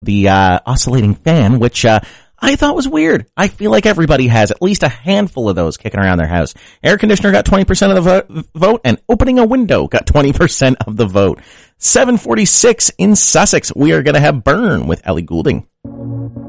the oscillating fan, which I thought was weird. I feel like everybody has at least a handful of those kicking around their house. Air conditioner got 20% of the vote, and opening a window got 20% of the vote. 746 in Sussex, we are going to have Burn with Ellie Goulding.